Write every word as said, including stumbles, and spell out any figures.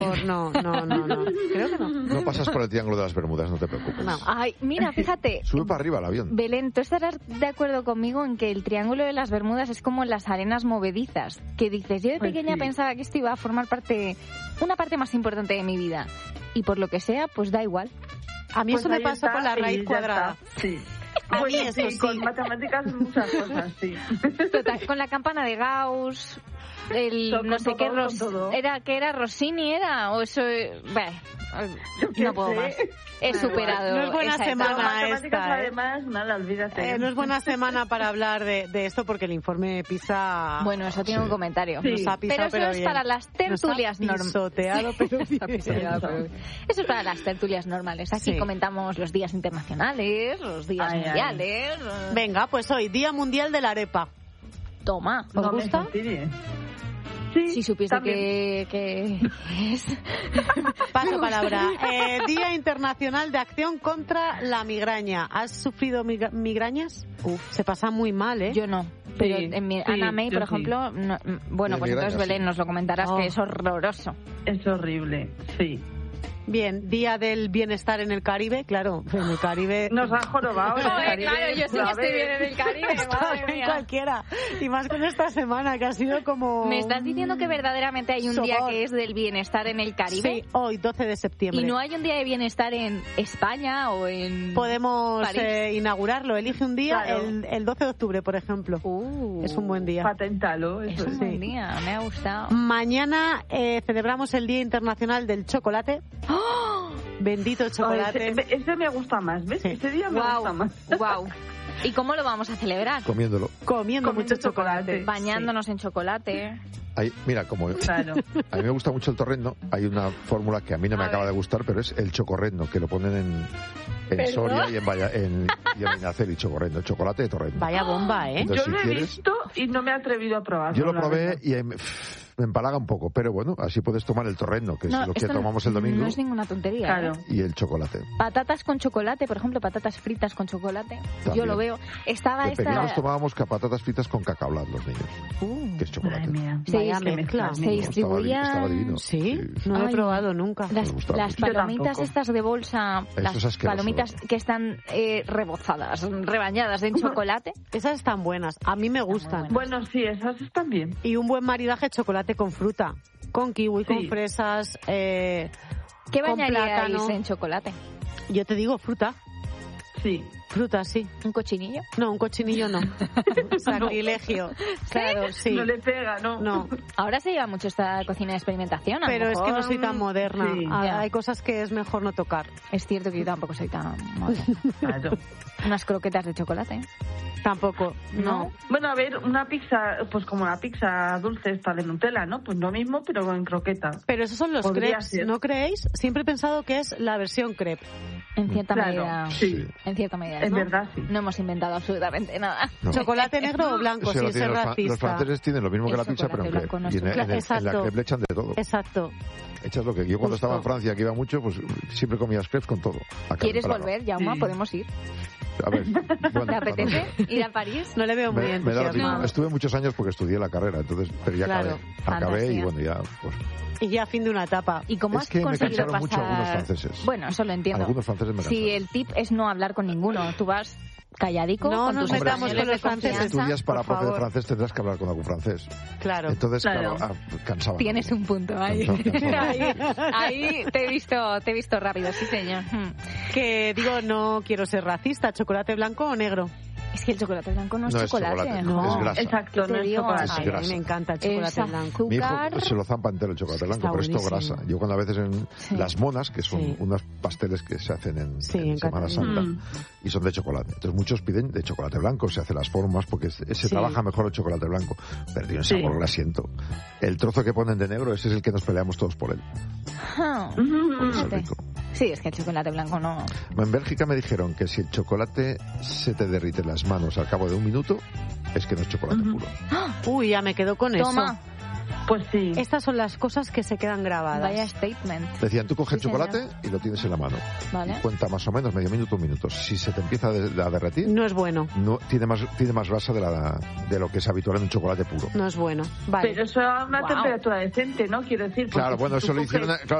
No, no, no, no. Creo que no. No pasas por el Triángulo de las Bermudas, no te preocupes. No. Ay, mira, fíjate. Sube para arriba el avión. Belén, ¿tú estarás de acuerdo conmigo en que el Triángulo de las Bermudas es como las arenas movedizas? Que dices, yo de Pues pequeña sí. pensaba que esto iba a formar parte, una parte más importante de mi vida. Y por lo que sea, pues da igual. A mí Pues eso me ahí pasó está, con la y raíz ya cuadrada. está. Sí. A mí Bueno, eso sí, sí. con matemáticas muchas cosas, sí. Total, con la campana de Gauss, el Con no sé todo, qué, con Ros- todo. era que era Rossini, era, o eso, eh, bah, Yo qué no puedo sé. más. He Da superado. igual. No es buena esa semana. etapa. Con matemáticas, esta, ¿eh? además, nada, olvídate. Eh, no es buena semana para hablar de, de esto porque el informe PISA Bueno, eso tiene Sí. un comentario. Sí. nos ha pisado, Pero eso pero es bien. para las tertulias Nos ha normales. pisoteado, pero bien. Eso es para las tertulias normales. Aquí Sí. comentamos los días internacionales, los días Ay, ay. mundiales. Venga, pues hoy, Día Mundial de la Arepa. Toma. ¿Os No me gusta? fastidies. Sí, Si supiese también. que, que es. Paso palabra. Eh, Día Internacional de Acción contra la Migraña. ¿Has sufrido migra- migrañas? Uf, se pasa muy mal, ¿eh? Yo no. Pero Sí, en mi, sí, Ana May, yo por sí. ejemplo, no- bueno, De pues entonces migraña, Belén sí. nos lo comentarás, Oh. que es horroroso. Es horrible, sí. Bien, Día del Bienestar en el Caribe. Claro, en el Caribe... Nos han jorobado. en el Joder, Caribe, claro, yo sí que a estoy ver. bien en el Caribe, madre en mía. cualquiera. Y más con esta semana, que ha sido como... ¿Me estás diciendo que verdaderamente hay un Sobor. día que es del bienestar en el Caribe? Sí, hoy, doce de septiembre. ¿Y no hay un día de bienestar en España o en Podemos París? eh, inaugurarlo. Elige un día, Claro. el, el doce de octubre, por ejemplo. Uh, Es un buen día. Paténtalo, Es eso un es. buen día, me ha gustado. Mañana eh, celebramos el Día Internacional del Chocolate. ¡Oh! Bendito Ay, chocolate. ese, ese me gusta más, ¿ves? Sí. Ese día me gusta más. Wow. ¿Y cómo lo vamos a celebrar? Comiéndolo. Comiendo Con mucho mucho chocolate. chocolate. Bañándonos en chocolate. Ahí, mira, como Claro. a mí me gusta mucho el torrendo, hay una fórmula que a mí no me A acaba ver. de gustar, pero es el chocorrendo, que lo ponen en, en ¿Perdón? Soria y en, Valla, en, y en Beñacel, y chocorrendo, chocolate de torrendo. Vaya bomba, ¿eh? Entonces, Yo si lo he quieres- visto y no me he atrevido a probarlo. Yo lo la probé verdad. y eh, me, me empalaga un poco, pero bueno, así puedes tomar el torrendo, que es lo que esto no- tomamos el domingo, No es ninguna tontería. Claro. ¿eh? y el chocolate. Patatas con chocolate, por ejemplo, patatas fritas con chocolate. Yo También. lo veo. Estaba De pequeños esta. tomábamos ca- patatas fritas con cacaolat los niños, Uh, que es chocolate. Madre mía. Se Vaya dice- mezcla. se Estaba di- distribuían. estaba divino. ¿Sí? No lo he Ay. probado nunca. Las, Me gustaba las mucho. Yo palomitas tampoco. estas de bolsa, Eso las es asqueroso. palomitas que están eh, rebozadas, rebañadas en chocolate. Esas están buenas. A mí me gustan. muy Bueno, sí, esas están bien. Y un buen maridaje chocolate con fruta. Con kiwi, con Sí. fresas. Eh, ¿Qué con bañaríais plátano. en chocolate? Yo te digo fruta. Sí. Fruta, sí. ¿Un cochinillo? No, un cochinillo no. Sacrilegio. Claro, sí. No le pega, ¿no? No, Ahora se lleva mucho esta cocina de experimentación. a lo pero es que no mejor, soy tan moderna. Sí. Ah, Ya. Hay cosas que es mejor no tocar. Es cierto que yo tampoco soy tan moderna. Claro. Unas croquetas de chocolate. Tampoco, no. Bueno, a ver, una pizza, pues como la pizza dulce esta de Nutella, ¿no? Pues lo mismo, pero en croqueta. Pero esos son los Podría crepes, ser. ¿no creéis? Siempre he pensado que es la versión crepe. En cierta Claro, medida. sí. En cierta medida. En ¿no? verdad, sí. No hemos inventado absolutamente nada. No. ¿Chocolate negro o blanco? Eso Si lo es tienen los, fran- racista. los franceses tienen lo mismo que El la pizza, pero en chocolate crepe. blanco no Y en, es en el- en la Exacto. crepe le echan de todo. Exacto. Echas lo que yo cuando Justo. estaba en Francia, que iba mucho, pues siempre comía crepes con todo. A ¿Quieres Praga. volver, Jaume? Sí. Podemos ir. A ver, bueno, ¿Te apetece cuando- ir a París? No le veo muy Me, me da lo entusiasmado. mismo. Estuve muchos años porque estudié la carrera, entonces, pero ya Claro, acabé. Acabé y fantasía. bueno, ya, pues, Y ya fin de una etapa. ¿Y cómo Es has que me conseguido cansaron mucho pasar? algunos franceses. Bueno, eso lo entiendo. algunos franceses me Sí, cansaron. el tip es no hablar con ninguno. Tú vas calladico No con nos tus metamos españoles con los de confianza. franceses. Estudias para por profe de favor. francés, tendrás que hablar con algún francés. Claro. Entonces, Claro. claro, ah, cansaba. Tienes un punto ahí. Cansado, cansado. ahí. Ahí te he visto, te he visto rápido, sí señor. Hmm. Que digo, no quiero ser racista. ¿Chocolate blanco o negro? Es que el chocolate blanco no es No es chocolate. chocolate, ¿no? es grasa. Exacto, Te no es digo, chocolate. Es Ay, a grasa. mí me encanta el Es chocolate blanco. Mi hijo azúcar. se lo zampa entero el chocolate blanco, Está pero es todo buenísimo. grasa. Yo cuando a veces en Sí. las monas, que son Sí. unos pasteles que se hacen en, Sí, en en Semana Cataluña. Santa, Mm. y son de chocolate. Entonces muchos piden de chocolate blanco, se hacen las formas, porque se, se Sí. trabaja mejor el chocolate blanco. Pero tiene un Sí. sabor grasiento. El trozo que ponen de negro, ese es el que nos peleamos todos por él. Ah, Porque es el Fíjate. rico. sí, es que el chocolate blanco no. En Bélgica me dijeron que si el chocolate se te derrite en las manos al cabo de un minuto, es que no es chocolate Ujú. puro. Uy, ya me quedo con Toma. eso. Pues sí. Estas son las cosas que se quedan grabadas. Vaya statement. Decían, tú coges Sí, el chocolate señor. y lo tienes en la mano. Vale. Y cuenta más o menos medio minuto, un minuto. Si se te empieza a, de- a derretir, No es bueno, no, tiene más tiene más grasa de, la, de lo que es habitual en un chocolate puro. no es bueno. Vale. Pero eso a una Guau. temperatura decente, ¿no? Quiero decir. porque Claro, si bueno, tú eso lo coges- hicieron... Claro,